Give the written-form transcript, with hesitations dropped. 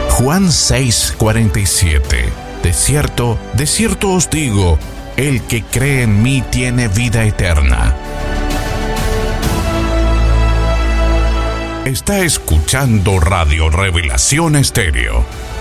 Juan 6:47. De cierto os digo, el que cree en mí tiene vida eterna. Está escuchando Radio Revelación Estéreo,